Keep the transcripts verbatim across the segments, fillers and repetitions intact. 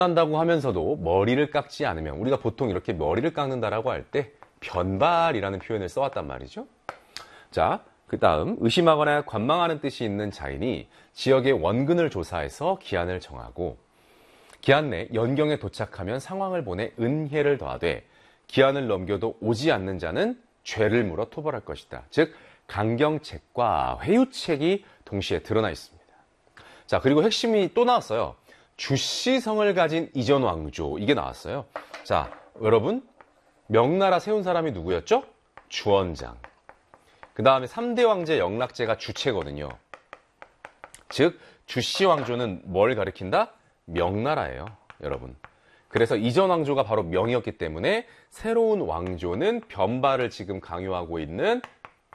한다고 하면서도 머리를 깎지 않으면, 우리가 보통 이렇게 머리를 깎는다라고 할 때 변발이라는 표현을 써왔단 말이죠. 자, 그 다음 의심하거나 관망하는 뜻이 있는 자인이 지역의 원근을 조사해서 기한을 정하고 기한 내 연경에 도착하면 상황을 보내 은혜를 더하되 기한을 넘겨도 오지 않는 자는 죄를 물어 토벌할 것이다. 즉 강경책과 회유책이 동시에 드러나 있습니다. 자, 그리고 핵심이 또 나왔어요. 주씨성을 가진 이전 왕조, 이게 나왔어요. 자, 여러분, 명나라 세운 사람이 누구였죠? 주원장. 그 다음에 삼 대 왕제 영락제가 주체거든요. 즉 주씨 왕조는 뭘 가리킨다? 명나라예요, 여러분. 그래서 이전 왕조가 바로 명이었기 때문에 새로운 왕조는 변발을 지금 강요하고 있는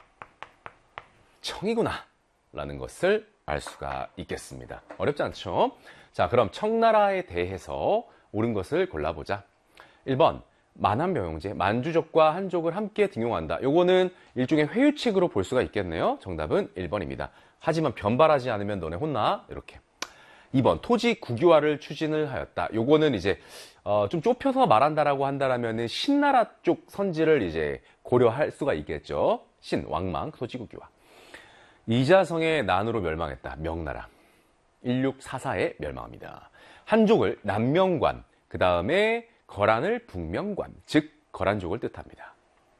청이구나 라는 것을 알 수가 있겠습니다. 어렵지 않죠? 자, 그럼 청나라에 대해서 옳은 것을 골라보자. 일 번, 만한병용제, 만주족과 한족을 함께 등용한다. 요거는 일종의 회유책으로 볼 수가 있겠네요. 정답은 일 번입니다. 하지만 변발하지 않으면 너네 혼나. 이렇게. 이 번, 토지 국유화를 추진을 하였다. 요거는 이제 어, 좀 좁혀서 말한다라고 한다라면은 신나라 쪽 선지를 이제 고려할 수가 있겠죠. 신, 왕망, 토지 국유화. 이자성의 난으로 멸망했다. 명나라. 일육사사에 멸망합니다. 한족을 남명관, 그 다음에 거란을 북명관, 즉 거란족을 뜻합니다.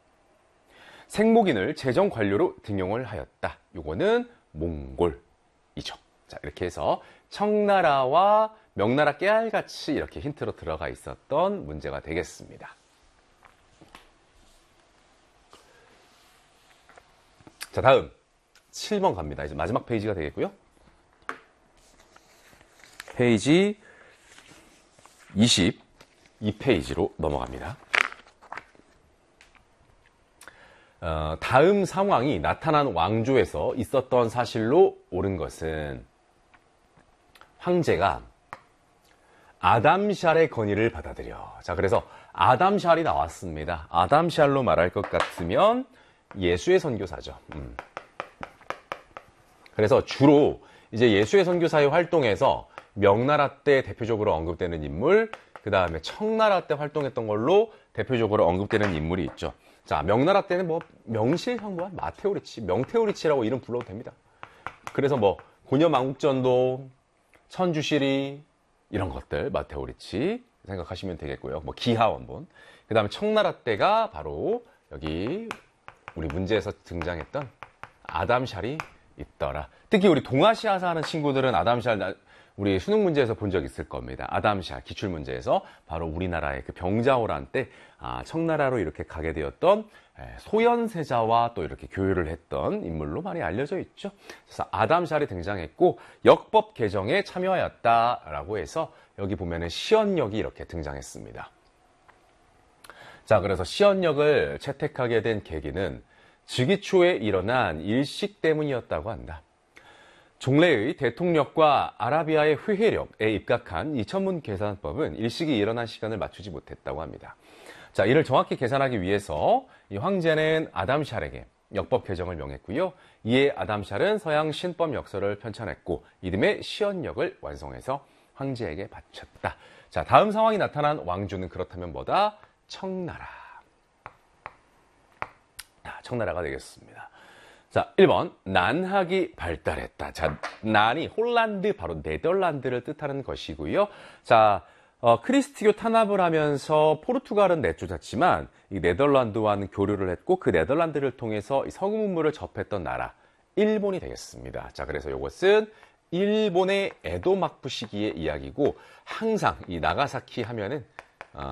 생목인을 재정관료로 등용을 하였다. 요거는 몽골이죠. 자, 이렇게 해서 청나라와 명나라 깨알같이 이렇게 힌트로 들어가 있었던 문제가 되겠습니다. 자, 다음 칠 번 갑니다. 이제 마지막 페이지가 되겠고요. 페이지 이십이 페이지로 넘어갑니다. 어, 다음 상황이 나타난 왕조에서 있었던 사실로 옳은 것은 황제가 아담샬의 건의를 받아들여. 자, 그래서 아담샬이 나왔습니다. 아담샬로 말할 것 같으면 예수의 선교사죠. 음. 그래서 주로 이제 예수의 선교사의 활동에서 명나라 때 대표적으로 언급되는 인물, 그 다음에 청나라 때 활동했던 걸로 대표적으로 언급되는 인물이 있죠. 자, 명나라 때는 뭐 명실상부한 마테오리치, 명테오리치라고 이름 불러도 됩니다. 그래서 뭐 고려망국전도, 천주시리 이런 것들 마테오리치 생각하시면 되겠고요. 뭐 기하원본. 그 다음에 청나라 때가 바로 여기 우리 문제에서 등장했던 아담샬이 있더라. 특히 우리 동아시아사 하는 친구들은 아담샬 우리 수능 문제에서 본 적 있을 겁니다. 아담샬 기출 문제에서 바로 우리나라의 그 병자호란 때 아, 청나라로 이렇게 가게 되었던 소현세자와 또 이렇게 교류를 했던 인물로 많이 알려져 있죠. 그래서 아담샬이 등장했고 역법 개정에 참여하였다라고 해서 여기 보면은 시언역이 이렇게 등장했습니다. 자, 그래서 시언역을 채택하게 된 계기는 즉위 초에 일어난 일식 때문이었다고 한다. 종래의 대통령과 아라비아의 회회력에 입각한 이 천문 계산법은 일식이 일어난 시간을 맞추지 못했다고 합니다. 자, 이를 정확히 계산하기 위해서 이 황제는 아담샬에게 역법 개정을 명했고요. 이에 아담샬은 서양 신법 역설을 편찬했고 이듬해 시언역을 완성해서 황제에게 바쳤다. 자, 다음 상황이 나타난 왕조는 그렇다면 뭐다? 청나라. 자, 청나라가 되겠습니다. 자, 일 번, 난학이 발달했다. 자, 난이 홀란드, 바로 네덜란드를 뜻하는 것이고요. 자, 어, 크리스티교 탄압을 하면서 포르투갈은 내쫓았지만 이 네덜란드와는 교류를 했고 그 네덜란드를 통해서 이 서구 문물을 접했던 나라, 일본이 되겠습니다. 자, 그래서 이것은 일본의 에도 막부 시기의 이야기고 항상 이 나가사키 하면은 어,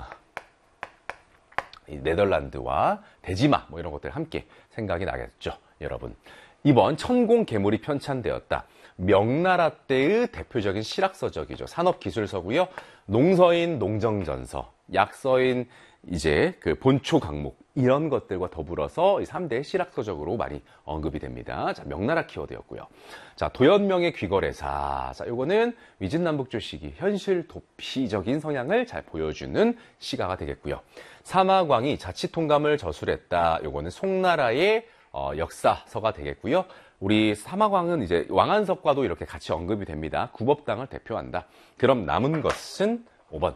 이 네덜란드와 대지마 뭐 이런 것들 함께 생각이 나겠죠. 여러분, 이번 천공 계물이 편찬되었다. 명나라 때의 대표적인 실학서적이죠. 산업기술서고요. 농서인 농정전서, 약서인 이제 그 본초 강목 이런 것들과 더불어서 이 삼 대 실학서적으로 많이 언급이 됩니다. 자, 명나라 키워드였고요. 자, 도연명의 귀거래사. 자, 요거는 위진남북조 시기 현실 도피적인 성향을 잘 보여주는 시가가 되겠고요. 사마광이 자치통감을 저술했다. 요거는 송나라의 어, 역사서가 되겠고요. 우리 사마광은 이제 왕안석과도 이렇게 같이 언급이 됩니다. 구법당을 대표한다. 그럼 남은 것은